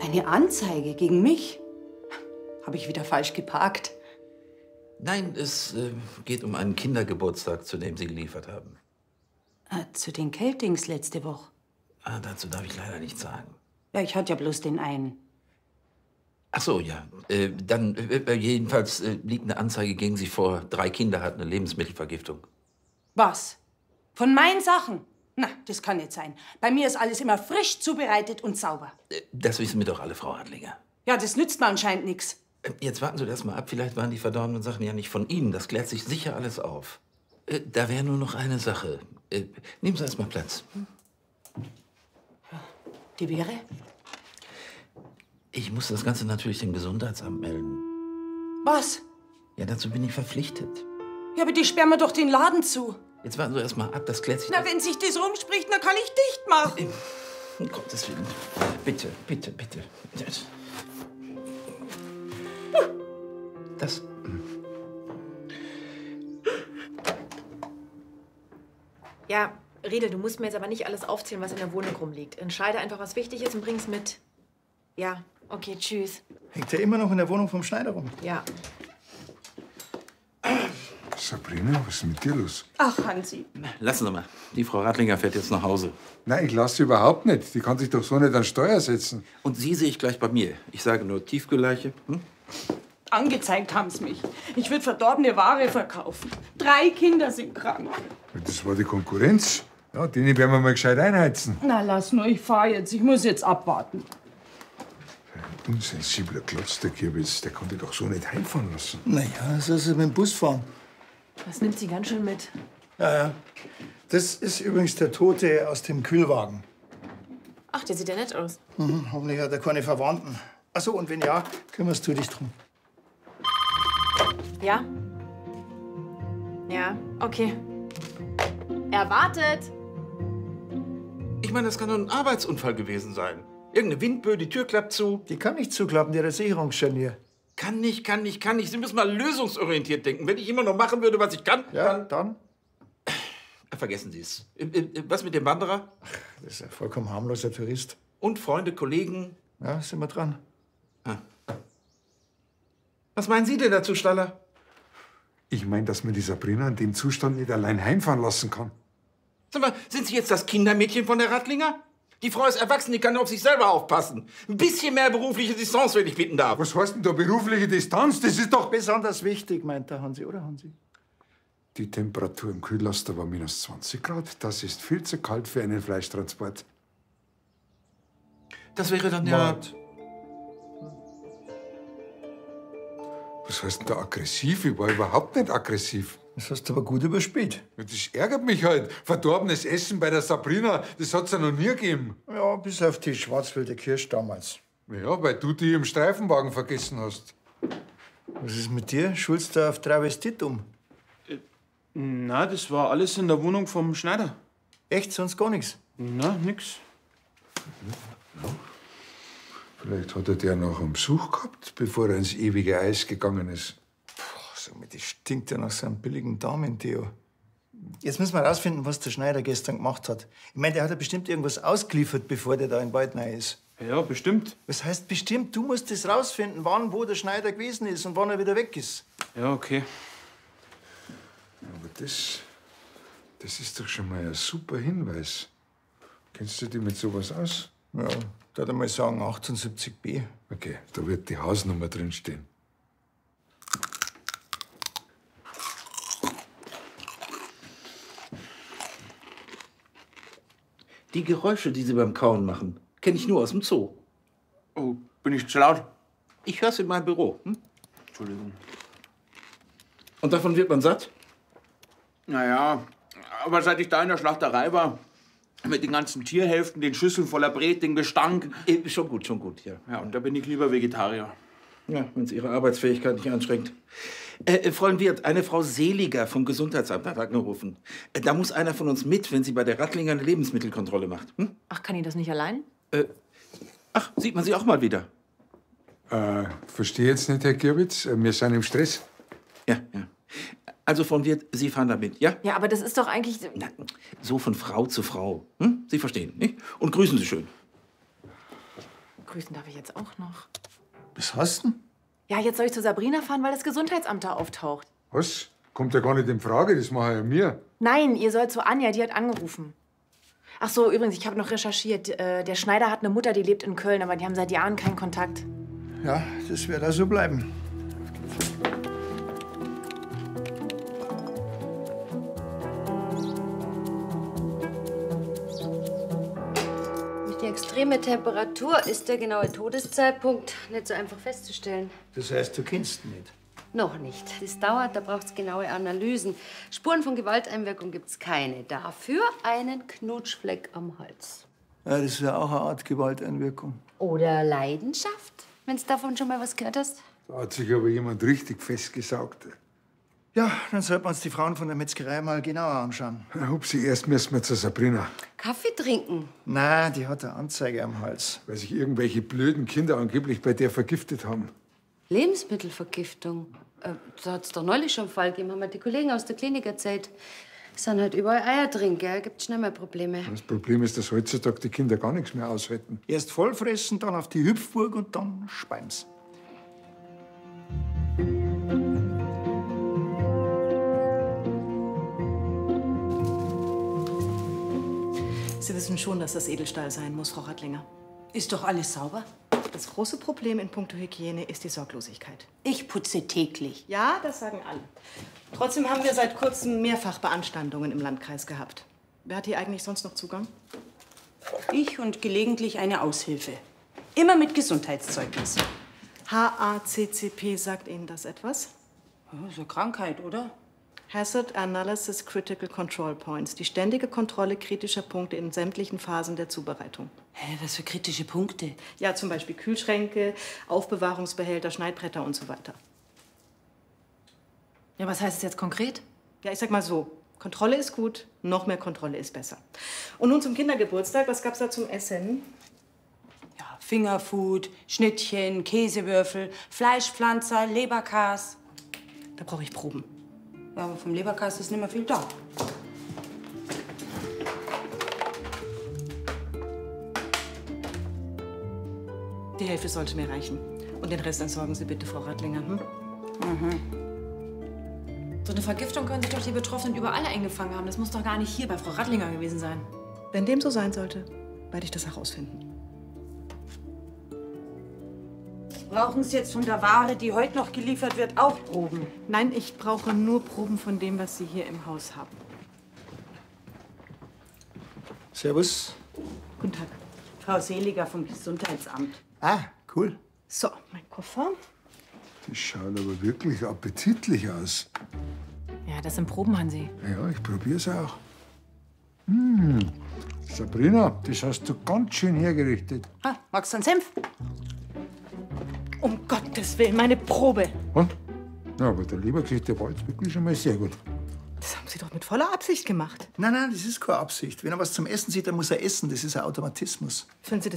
Eine Anzeige gegen mich? Habe ich wieder falsch geparkt? Nein, es geht um einen Kindergeburtstag, zu dem Sie geliefert haben. Zu den Keltings letzte Woche. Dazu darf ich leider nichts sagen. Ja, ich hatte ja bloß den einen. Ach so, ja. Dann jedenfalls liegt eine Anzeige gegen Sie vor. 3 Kinder hatten eine Lebensmittelvergiftung. Was? Von meinen Sachen? Na, das kann nicht sein. Bei mir ist alles immer frisch zubereitet und sauber. Das wissen wir doch alle, Frau Adlinger. Ja, das nützt mir anscheinend nichts. Jetzt warten Sie das mal ab. Vielleicht waren die verdorbenen Sachen ja nicht von Ihnen. Das klärt sich sicher alles auf. Da wäre nur noch eine Sache. Nehmen Sie erst mal Platz. Die wäre? Ich muss das Ganze natürlich dem Gesundheitsamt melden. Was? Ja, dazu bin ich verpflichtet. Ja, aber die sperren mir doch den Laden zu. Jetzt warten Sie erst mal ab. Das klärt sich... Na, wenn sich das rumspricht, dann kann ich dicht machen. Um Gottes Willen. Bitte, bitte, bitte. Das... Ja, Rede, du musst mir jetzt aber nicht alles aufzählen, was in der Wohnung rumliegt. Entscheide einfach, was wichtig ist und bring's mit. Ja, okay, tschüss. Hängt er immer noch in der Wohnung vom Schneider rum? Ja. Sabrina, was ist mit dir los? Ach, Hansi. Lassen Sie mal. Die Frau Radlinger fährt jetzt nach Hause. Nein, ich lasse sie überhaupt nicht. Die kann sich doch so nicht an Steuer setzen. Und Sie sehe ich gleich bei mir. Ich sage nur Tiefkühlleiche. Angezeigt haben sie mich. Ich würde verdorbene Ware verkaufen. 3 Kinder sind krank. Das war die Konkurrenz. Ja, denen werden wir mal gescheit einheizen. Na, lass nur, ich fahr jetzt. Ich muss jetzt abwarten. Ein unsensibler Klotz, der Kirbitz, der konnte doch so nicht heimfahren lassen. Naja, soll sie mit dem Bus fahren. Das nimmt sie ganz schön mit. Ja, ja. Das ist übrigens der Tote aus dem Kühlwagen. Ach, der sieht ja nett aus. Mhm, hoffentlich hat er keine Verwandten. Ach so, und wenn ja, kümmerst du dich drum. Ja? Ja, okay. Erwartet! Ich meine, das kann doch ein Arbeitsunfall gewesen sein. Irgendeine Windböe, die Tür klappt zu. Die kann nicht zuklappen, die hat ein Sicherungsscharnier. Kann nicht. Sie müssen mal lösungsorientiert denken. Wenn ich immer noch machen würde, was ich kann, Ja, dann? Vergessen Sie es. Was mit dem Wanderer? Ach, das ist ein vollkommen harmloser Tourist. Und Freunde, Kollegen? Ja, sind wir dran. Was meinen Sie denn dazu, Staller? Ich meine, dass man die Sabrina in dem Zustand nicht allein heimfahren lassen kann. Sag mal, sind Sie jetzt das Kindermädchen von der Radlinger? Die Frau ist erwachsen, die kann auf sich selber aufpassen. Ein bisschen mehr berufliche Distanz, wenn ich bitten darf. Was heißt denn da berufliche Distanz? Das ist doch... Besonders wichtig, meint der Hansi, oder Hansi? Die Temperatur im Kühllaster war minus 20 Grad. Das ist viel zu kalt für einen Fleischtransport. Das wäre dann ja... Was heißt denn da aggressiv? Ich war überhaupt nicht aggressiv. Das hast du aber gut überspielt. Das ärgert mich halt. Verdorbenes Essen bei der Sabrina, das hat's ja noch nie gegeben. Ja, bis auf die Schwarzwälder Kirsch damals. Ja, weil du die im Streifenwagen vergessen hast. Was ist mit dir? Schulst du auf Travestit um? Na, das war alles in der Wohnung vom Schneider. Echt? Sonst gar nichts? Na, nix. Vielleicht hat er der noch einen Besuch gehabt, bevor er ins ewige Eis gegangen ist. Sag mal, das stinkt ja nach so einem billigen Damen-Theo. Jetzt müssen wir rausfinden, was der Schneider gestern gemacht hat. Ich meine, der hat ja bestimmt irgendwas ausgeliefert, bevor der da in den Wald rein ist. Ja, bestimmt. Was heißt bestimmt? Du musst das rausfinden, wann, wo der Schneider gewesen ist und wann er wieder weg ist. Ja, okay. Aber das ist doch schon mal ein super Hinweis. Kennst du dich mit sowas aus? Ja, da würde ich mal sagen 78b. Okay, da wird die Hausnummer drinstehen. Die Geräusche, die Sie beim Kauen machen, kenne ich nur aus dem Zoo. Oh, bin ich zu laut? Ich höre es in meinem Büro. Entschuldigung. Und davon wird man satt? Naja, aber seit ich da in der Schlachterei war, mit den ganzen Tierhälften, den Schüsseln voller Bret, den Gestank. Schon gut, ja. Ja, und da bin ich lieber Vegetarier. Ja, wenn es Ihre Arbeitsfähigkeit nicht einschränkt. Fräulein Wirth, eine Frau Seliger vom Gesundheitsamt hat angerufen. Da muss einer von uns mit, wenn sie bei der Radlinger eine Lebensmittelkontrolle macht. Hm? Ach, kann ich das nicht allein? Ach, sieht man sie auch mal wieder? Verstehe jetzt nicht, Herr Kirbitz. Wir sind im Stress. Ja. Also, Frau Wirth, Sie fahren damit, ja? Ja, aber das ist doch eigentlich... Na, so von Frau zu Frau. Hm? Sie verstehen, nicht? Und grüßen Sie schön. grüßen darf ich jetzt auch noch. Was hast du denn? Ja, jetzt soll ich zu Sabrina fahren, weil das Gesundheitsamt da auftaucht. Was? Kommt ja gar nicht in Frage, das mache ja mir. Nein, ihr sollt zu Anja, die hat angerufen. Ach so, übrigens, ich habe noch recherchiert. Der Schneider hat eine Mutter, die lebt in Köln, aber die haben seit Jahren keinen Kontakt. Ja, das wird auch so bleiben. Durch die extreme Temperatur ist der genaue Todeszeitpunkt nicht so einfach festzustellen. Das heißt, du kennst ihn nicht. Noch nicht. Das dauert, da braucht es genaue Analysen. Spuren von Gewalteinwirkung gibt's keine. Dafür einen Knutschfleck am Hals. Ja, das wäre auch eine Art Gewalteinwirkung. Oder Leidenschaft, wenn du davon schon mal was gehört hast. Da hat sich aber jemand richtig festgesaugt. Ja, dann sollten wir uns die Frauen von der Metzgerei mal genauer anschauen. Na, Hupsi, erst müssen wir zu Sabrina. Kaffee trinken. Nein, die hat eine Anzeige am Hals. Weil sich irgendwelche blöden Kinder angeblich bei der vergiftet haben. Lebensmittelvergiftung. Da hat's doch neulich schon einen Fall gegeben, haben mir die Kollegen aus der Klinik erzählt. Es sind halt überall Eier drin, gell? Gibt schnell mal Probleme. Das Problem ist, dass heutzutage die Kinder gar nichts mehr aushalten. Erst vollfressen, dann auf die Hüpfburg und dann Speims. Sie wissen schon, dass das Edelstahl sein muss, Frau Rattlinger. Ist doch alles sauber? Das große Problem in puncto Hygiene ist die Sorglosigkeit. Ich putze täglich. Ja, das sagen alle. Trotzdem haben wir seit kurzem mehrfach Beanstandungen im Landkreis gehabt. Wer hat hier eigentlich sonst noch Zugang? Ich und gelegentlich eine Aushilfe. Immer mit Gesundheitszeugnis. HACCP, sagt Ihnen das etwas? Ja, so eine Krankheit, oder? Hazard Analysis Critical Control Points. Die ständige Kontrolle kritischer Punkte in sämtlichen Phasen der Zubereitung. Hä, was für kritische Punkte? Ja, zum Beispiel Kühlschränke, Aufbewahrungsbehälter, Schneidbretter und so weiter. Ja, was heißt es jetzt konkret? Ja, ich sag mal so. Kontrolle ist gut, noch mehr Kontrolle ist besser. Und nun zum Kindergeburtstag. Was gab's da zum Essen? Ja, Fingerfood, Schnittchen, Käsewürfel, Fleischpflanzer, Leberkas. Da brauche ich Proben. Ja, aber vom Leberkas ist nicht mehr viel da. Die Hälfte sollte mir reichen. Und den Rest entsorgen Sie bitte, Frau Rattlinger. Hm? So eine Vergiftung können sich doch die Betroffenen überall eingefangen haben. Das muss doch gar nicht hier bei Frau Rattlinger gewesen sein. Wenn dem so sein sollte, werde ich das herausfinden. Brauchen Sie jetzt von der Ware, die heute noch geliefert wird, auch Proben? Nein, ich brauche nur Proben von dem, was Sie hier im Haus haben. Servus. Guten Tag. Frau Seliger vom Gesundheitsamt. Ah, cool. So, mein Koffer. Das schaut aber wirklich appetitlich aus. Ja, das sind Proben, Hansi. Ja, ich probier's auch. Sabrina, das hast du ganz schön hergerichtet. Ah, magst du einen Senf? Um Gottes Willen, meine Probe. Und? Ja, aber der Leberkäse, der war jetzt wirklich schon mal sehr gut. Das haben Sie doch mit voller Absicht gemacht. Nein, nein, das ist keine Absicht. Wenn er was zum Essen sieht, dann muss er essen. Das ist ein Automatismus. Finden Sie